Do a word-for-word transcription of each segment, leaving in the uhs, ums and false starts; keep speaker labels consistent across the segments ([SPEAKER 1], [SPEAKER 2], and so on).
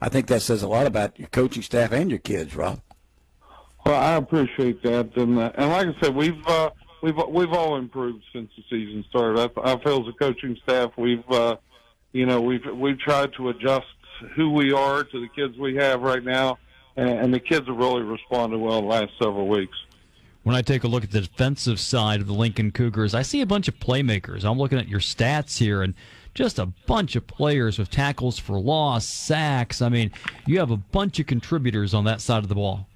[SPEAKER 1] I think that says a lot about your coaching staff and your kids, Rob.
[SPEAKER 2] Well, I appreciate that, and uh, and like I said, we've uh, we've we've all improved since the season started. I, I feel as a coaching staff, we've uh, you know we've we've tried to adjust who we are to the kids we have right now, and, and the kids have really responded well the last several weeks.
[SPEAKER 3] When I take a look at the defensive side of the Lincoln Cougars, I see a bunch of playmakers. I'm looking at your stats here, and just a bunch of players with tackles for loss, sacks. I mean, you have a bunch of contributors on that side of the ball.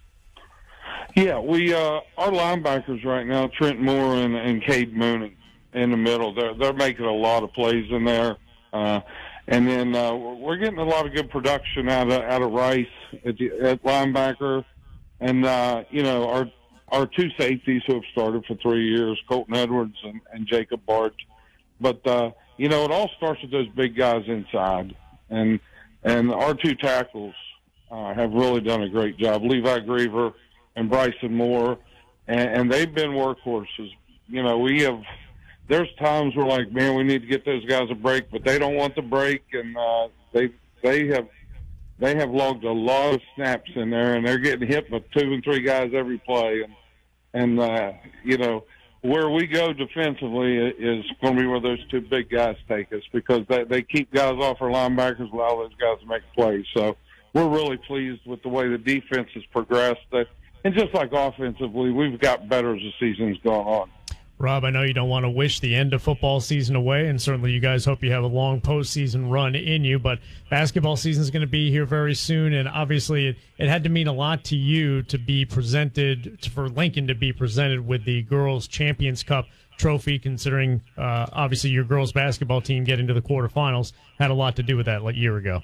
[SPEAKER 2] Yeah, we uh, our linebackers right now, Trent Moore and, and Cade Mooney in the middle. They're they're making a lot of plays in there, uh, and then uh, we're getting a lot of good production out of out of Rice at, the, at linebacker, and uh, you know our our two safeties who have started for three years, Colton Edwards and, and Jacob Bart. But uh, you know, it all starts with those big guys inside, and and our two tackles uh, have really done a great job. Levi Griever and Bryson Moore, and, and they've been workhorses. You know, we have. There's times we're like, man, we need to get those guys a break, but they don't want the break, and uh, they they have they have logged a lot of snaps in there, and they're getting hit with two and three guys every play, and and uh, you know. Where we go defensively is going to be where those two big guys take us, because they, they keep guys off our linebackers, allow those guys to make plays. So we're really pleased with the way the defense has progressed. And just like offensively, we've got better as the season's gone on.
[SPEAKER 4] Rob, I know you don't want to wish the end of football season away, and certainly you guys hope you have a long postseason run in you, but basketball season is going to be here very soon, and obviously it, it had to mean a lot to you to be presented, for Lincoln to be presented with the Girls Champions Cup trophy, considering uh, obviously your girls basketball team getting to the quarterfinals had a lot to do with that like a year ago.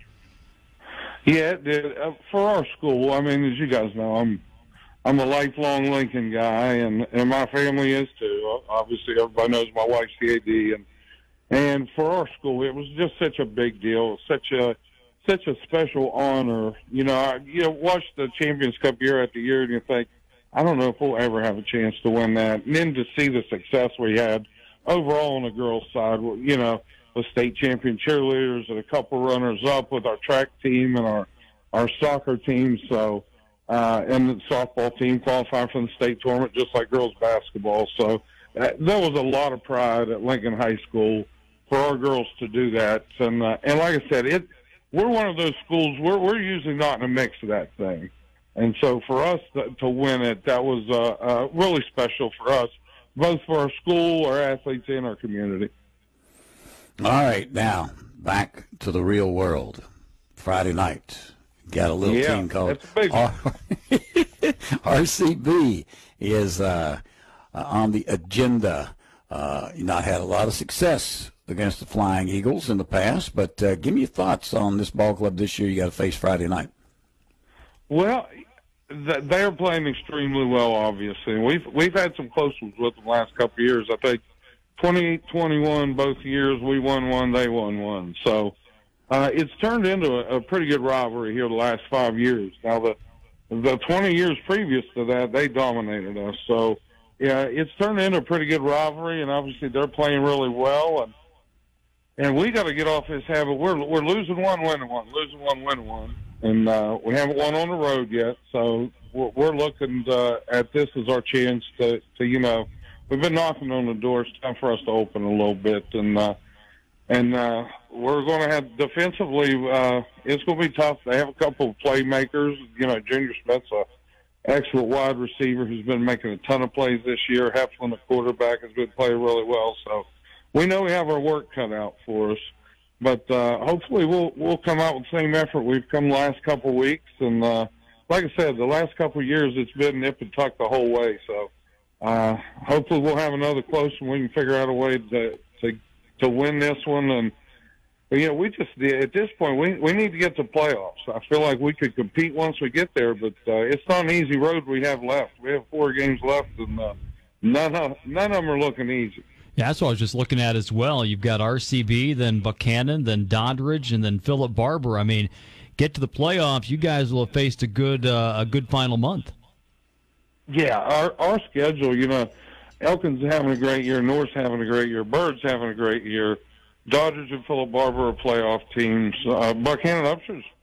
[SPEAKER 2] Yeah, it did. Uh, for our school, I mean, as you guys know, I'm I'm a lifelong Lincoln guy, and, and my family is too. Obviously, everybody knows my wife's C A D, and and for our school, it was just such a big deal, such a such a special honor. You know, I, you know, watch the Champions Cup year after year, and you think, I don't know if we'll ever have a chance to win that. And then to see the success we had overall on the girls' side, you know, with state champion cheerleaders and a couple runners up with our track team and our our soccer team, so. Uh, and the softball team qualified for the state tournament, just like girls basketball. So uh, there was a lot of pride at Lincoln High School for our girls to do that. And uh, and like I said, it we're one of those schools, we're, we're usually not in the mix of that thing. And so for us to, to win it, that was uh, uh, really special for us, both for our school, our athletes, and our community.
[SPEAKER 1] All right, now back to the real world. Friday night. Got a little
[SPEAKER 2] yeah,
[SPEAKER 1] team called
[SPEAKER 2] R-
[SPEAKER 1] R C B is uh, uh, on the agenda. Uh, not had a lot of success against the Flying Eagles in the past, but uh, give me your thoughts on this ball club this year you got to face Friday night.
[SPEAKER 2] Well, th- they're playing extremely well, obviously. We've we've had some close ones with them the last couple of years. I think twenty-eight twenty-one both years, we won one, they won one. So. Uh, it's turned into a, a pretty good rivalry here the last five years. Now, the the twenty years previous to that, they dominated us. So, yeah, it's turned into a pretty good rivalry, and obviously they're playing really well. And and we got to get off this habit. We're we're losing one, winning one, losing one, winning one, and uh, we haven't won on the road yet. So we're, we're looking uh, at this as our chance to, to, you know, we've been knocking on the door. It's time for us to open a little bit, and. Uh, And uh, we're going to have defensively, uh, it's going to be tough. They have a couple of playmakers. You know, Junior Smith's an excellent wide receiver who's been making a ton of plays this year. Heflin, the quarterback, has been playing really well. So we know we have our work cut out for us. But uh, hopefully we'll we'll come out with the same effort we've come the last couple of weeks. And uh, like I said, the last couple of years it's been nip and tuck the whole way. So uh, hopefully we'll have another close one. We can figure out a way to to to win this one. And, you know, we just, at this point, we we need to get to playoffs. I feel like we could compete once we get there, but uh, it's not an easy road we have left. We have four games left, and uh, none, of, none of them are looking easy.
[SPEAKER 3] Yeah, that's what I was just looking at as well. You've got R C B, then Buchanan, then Doddridge, and then Philip Barber. I mean, get to the playoffs, you guys will have faced a good uh, a good final month.
[SPEAKER 2] Yeah, our, our schedule, you know, Elkin's having a great year. North's having a great year. Bird's having a great year. Doddridge and Philip Barber are playoff teams. Uh, Buchanan Upsher's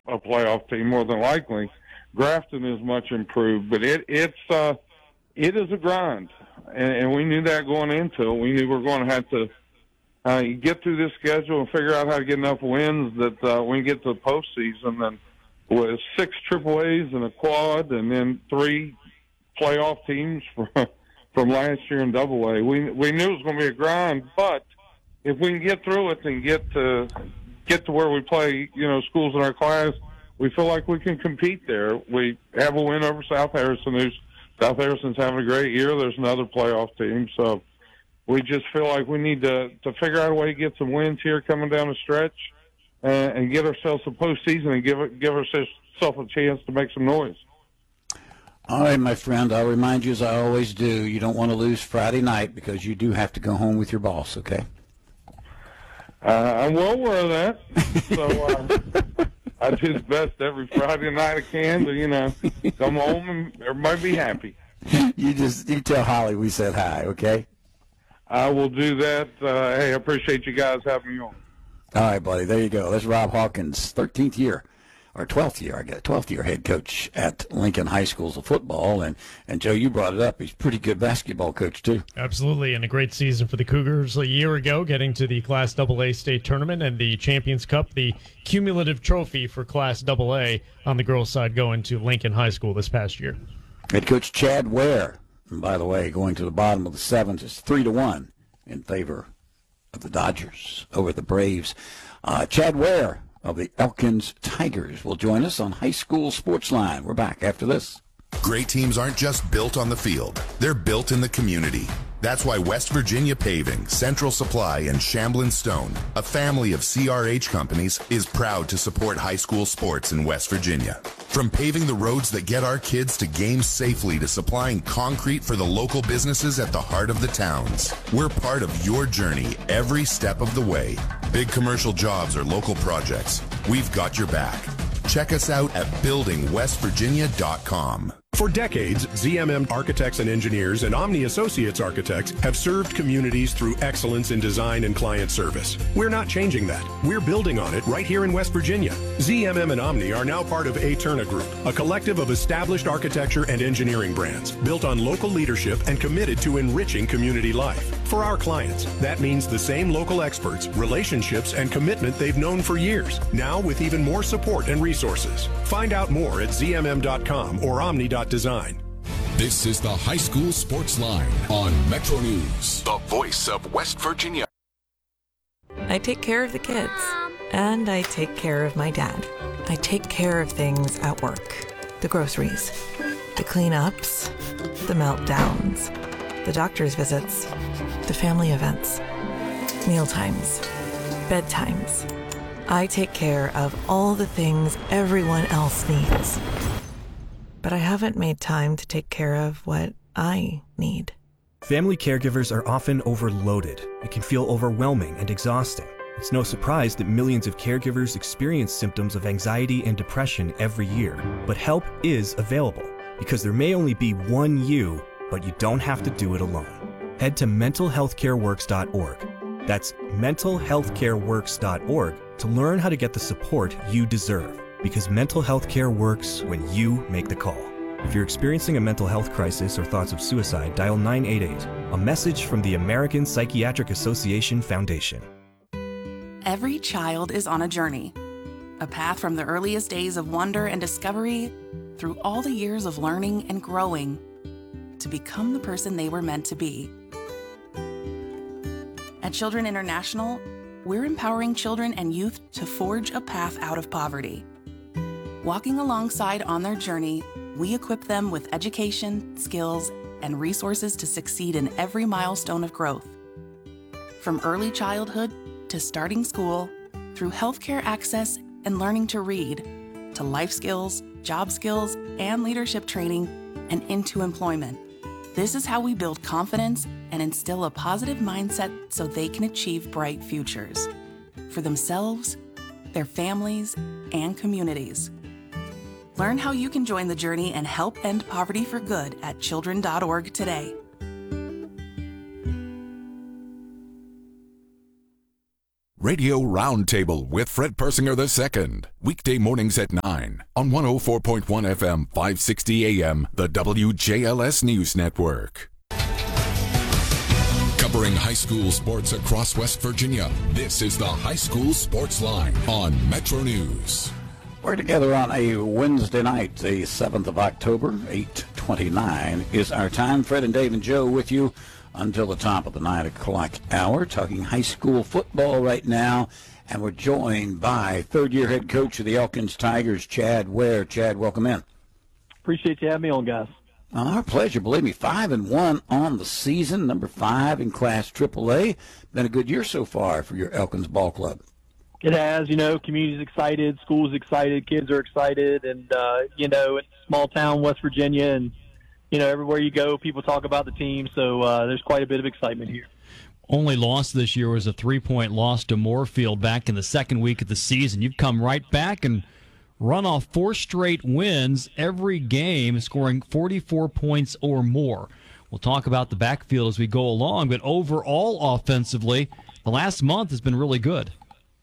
[SPEAKER 2] a playoff team more than likely. Grafton is much improved, but it it's uh, it is a grind, and, and we knew that going into it. We knew we were going to have to uh, get through this schedule and figure out how to get enough wins that uh, when we get to the postseason, and with six triple A's and a quad, and then three playoff teams from from last year in double A, we we knew it was going to be a grind. But if we can get through it and get to get to where we play, you know, schools in our class, we feel like we can compete there. We have a win over South Harrison, who's South Harrison's having a great year. There's another playoff team, so we just feel like we need to to figure out a way to get some wins here coming down the stretch, uh, and get ourselves a postseason and give it give ourselves a chance to make some noise.
[SPEAKER 1] All right, my friend, I'll remind you, as I always do, you don't want to lose Friday night because you do have to go home with your boss, okay?
[SPEAKER 2] Uh, I'm well aware of that. So uh, I do the best every Friday night I can to, you know, come home and everybody be happy.
[SPEAKER 1] You just you tell Holly we said hi, okay?
[SPEAKER 2] I will do that. Uh, hey, I appreciate you guys having me on.
[SPEAKER 1] All right, buddy, there you go. That's Rob Hawkins, thirteenth year. Or twelfth year, I guess, twelfth year head coach at Lincoln High Schools of football. And, and Joe, you brought it up. He's a pretty good basketball coach, too.
[SPEAKER 4] Absolutely, and a great season for the Cougars a year ago, getting to the Class double A state tournament and the Champions Cup, the cumulative trophy for Class double A on the girls' side going to Lincoln High School this past year.
[SPEAKER 1] Head coach Chad Ware, and by the way, going to the bottom of the seventh, is three to one in favor of the Dodgers over the Braves. Uh, Chad Ware of the Elkins Tigers will join us on High School Sports Line. We're back after this.
[SPEAKER 5] Great teams aren't just built on the field. They're built in the community. That's why West Virginia Paving, Central Supply, and Shamblin Stone, a family of C R H companies, is proud to support high school sports in West Virginia. From paving the roads that get our kids to games safely to supplying concrete for the local businesses at the heart of the towns, we're part of your journey every step of the way. Big commercial jobs or local projects, we've got your back. Check us out at building west virginia dot com.
[SPEAKER 6] For decades, Z M M Architects and Engineers and Omni Associates Architects have served communities through excellence in design and client service. We're not changing that. We're building on it right here in West Virginia. Z M M and Omni are now part of Aeterna Group, a collective of established architecture and engineering brands built on local leadership and committed to enriching community life. For our clients, that means the same local experts, relationships, and commitment they've known for years, now with even more support and resources. Find out more at z m m dot com or omni dot design.
[SPEAKER 7] This is the High School Sports Line on Metro News, the voice of West Virginia.
[SPEAKER 8] I take care of the kids, and I take care of my dad. I take care of things at work. The groceries, the cleanups, the meltdowns, the doctor's visits, the family events, mealtimes, bedtimes. I take care of all the things everyone else needs. But I haven't made time to take care of what I need.
[SPEAKER 9] Family caregivers are often overloaded. It can feel overwhelming and exhausting. It's no surprise that millions of caregivers experience symptoms of anxiety and depression every year. But help is available, because there may only be one you, but you don't have to do it alone. Head to mental health care works dot org. That's mental health care works dot org to learn how to get the support you deserve. Because mental health care works when you make the call. If you're experiencing a mental health crisis or thoughts of suicide, dial nine eight eight. A message from the American Psychiatric Association Foundation.
[SPEAKER 10] Every child is on a journey. A path from the earliest days of wonder and discovery through all the years of learning and growing to become the person they were meant to be. At Children International, we're empowering children and youth to forge a path out of poverty. Walking alongside on their journey, we equip them with education, skills, and resources to succeed in every milestone of growth. From early childhood to starting school, through healthcare access and learning to read, to life skills, job skills, and leadership training, and into employment. This is how we build confidence and instill a positive mindset so they can achieve bright futures for themselves, their families, and communities. Learn how you can join the journey and help end poverty for good at children dot org today.
[SPEAKER 7] Radio Roundtable with Fred Persinger the Second. Weekday mornings at nine on one oh four point one F M, five sixty A M, the W J L S News Network. Covering high school sports across West Virginia, this is the High School Sports Line on Metro News.
[SPEAKER 1] We're together on a Wednesday night, the seventh of October, eight twenty-nine is our time. Fred and Dave and Joe with you until the top of the nine o'clock hour, talking high school football right now. And we're joined by third-year head coach of the Elkins Tigers, Chad Ware. Chad, welcome in.
[SPEAKER 11] Appreciate you having me on, guys.
[SPEAKER 1] Our pleasure. Believe me, five and one on the season, number five in Class triple A. Been a good year so far for your Elkins Ball Club.
[SPEAKER 11] It has. You know, community's excited, school's excited, kids are excited, and uh, you know, it's small town West Virginia, and you know, everywhere you go, people talk about the team. So uh, there's quite a bit of excitement here.
[SPEAKER 3] Only loss this year was a three-point loss to Moorfield back in the second week of the season. You've come right back and run off four straight wins every game, scoring forty-four points or more. We'll talk about the backfield as we go along, but overall offensively, the last month has been really good.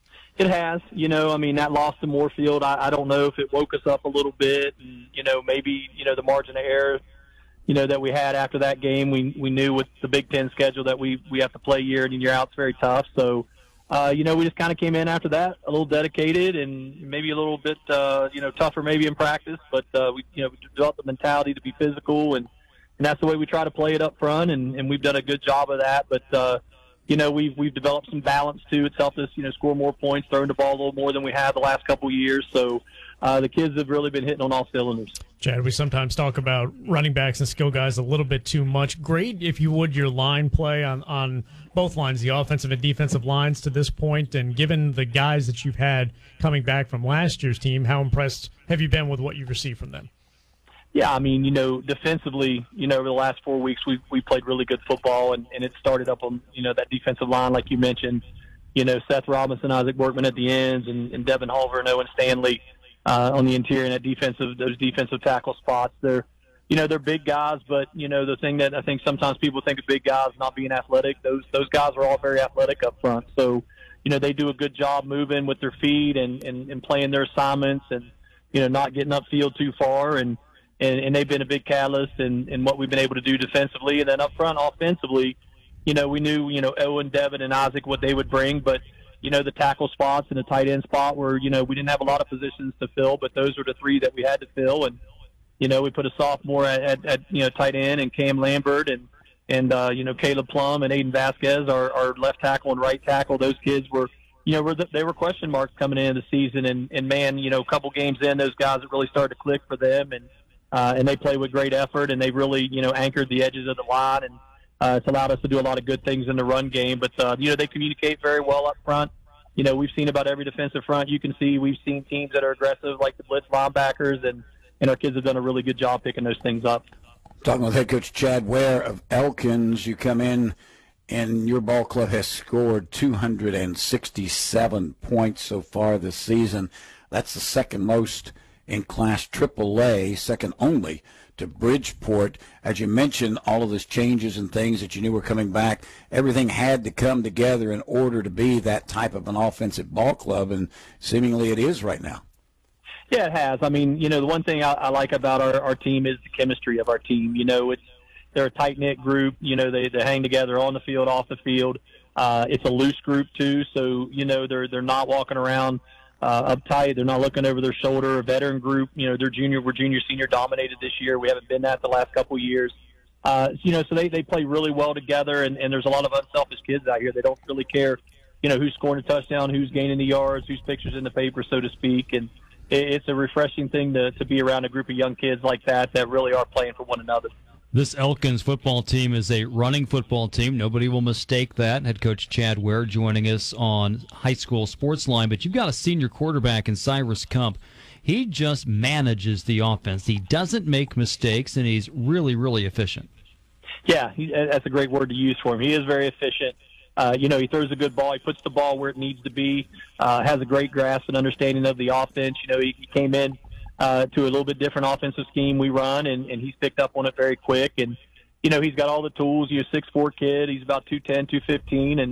[SPEAKER 11] It has. You know, I mean, that loss to Moorfield, I, I don't know if it woke us up a little bit. And, you know, maybe, you know, the margin of error, you know, that we had after that game, we we knew with the Big Ten schedule that we, we have to play year in and year out. It's very tough. So, uh, you know, we just kind of came in after that a little dedicated and maybe a little bit, uh, you know, tougher maybe in practice. But, uh, we, you know, we developed the mentality to be physical, and, and that's the way we try to play it up front, and, and we've done a good job of that. But, uh, you know, we've we've developed some balance, too. It's helped us, you know, score more points, throwing the ball a little more than we have the last couple of years. So uh, the kids have really been hitting on all cylinders.
[SPEAKER 4] Chad, we sometimes talk about running backs and skill guys a little bit too much. Great, if you would, your line play on, on both lines, the offensive and defensive lines to this point. And given the guys that you've had coming back from last year's team, how impressed have you been with what you've received from them?
[SPEAKER 11] Yeah, I mean, you know, defensively, you know, over the last four weeks, we we played really good football, and, and it started up on, you know, that defensive line, like you mentioned. You know, Seth Robinson, Isaac Workman at the ends, and, and Devin Hulver and Owen Stanley uh, on the interior and that defensive, those defensive tackle spots. They're, you know, they're big guys, but, you know, the thing that I think sometimes people think of big guys not being athletic, those those guys are all very athletic up front. So, you know, they do a good job moving with their feet and, and, and playing their assignments and, you know, not getting upfield too far. And, And, and they've been a big catalyst in, in what we've been able to do defensively. And then up front, offensively, you know, we knew, you know, Owen, Devin, and Isaac what they would bring. But, you know, the tackle spots and the tight end spot where, you know, we didn't have a lot of positions to fill, but those were the three that we had to fill. And, you know, we put a sophomore at, at, at you know, tight end and Cam Lambert and, and uh, you know, Caleb Plum and Aiden Vasquez, our, our left tackle and right tackle. Those kids were, you know, were the, they were question marks coming into the season. And, and, man, you know, a couple games in, those guys have really started to click for them. And, Uh, and they play with great effort, and they really, you know, anchored the edges of the line, and uh, it's allowed us to do a lot of good things in the run game. But, uh, you know, they communicate very well up front. You know, we've seen about every defensive front you can see. We've seen teams that are aggressive, like the blitz linebackers, and, and our kids have done a really good job picking those things up.
[SPEAKER 1] Talking with head coach Chad Ware of Elkins, you come in, and your ball club has scored two hundred sixty-seven points so far this season. That's the second most in Class triple A, second only to Bridgeport. As you mentioned, all of those changes and things that you knew were coming back, everything had to come together in order to be that type of an offensive ball club, and seemingly it is right now.
[SPEAKER 11] Yeah, it has. I mean, you know, the one thing I, I like about our, our team is the chemistry of our team. You know, it's they're a tight-knit group. You know, they, they hang together on the field, off the field. Uh, it's a loose group, too, so, you know, they're they're not walking around Uh, uptight. They're not looking over their shoulder. A veteran group, you know, they're junior, we're junior, senior dominated this year. We haven't been that the last couple of years. Uh, you know, so they, they play really well together, and, and there's a lot of unselfish kids out here. They don't really care, you know, who's scoring a touchdown, who's gaining the yards, whose picture's in the paper, so to speak. And it, it's a refreshing thing to, to be around a group of young kids like that that really are playing for one another.
[SPEAKER 3] This Elkins football team is a running football team. Nobody will mistake that. Head coach Chad Ware joining us on High School Sports Line. But you've got a senior quarterback in Cyrus Kump. He just manages the offense. He doesn't make mistakes, and he's really, really efficient.
[SPEAKER 11] Yeah, he, that's a great word to use for him. He is very efficient. Uh, you know, he throws a good ball. He puts the ball where it needs to be, uh, has a great grasp and understanding of the offense. You know, he, he came in Uh, to a little bit different offensive scheme we run, and, and he's picked up on it very quick. And, you know, he's got all the tools. He's a six foot four kid. He's about two ten, two fifteen, and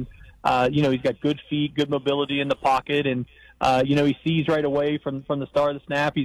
[SPEAKER 11] uh, you know, he's got good feet, good mobility in the pocket, and uh, you know, he sees right away from from the start of the snap. He's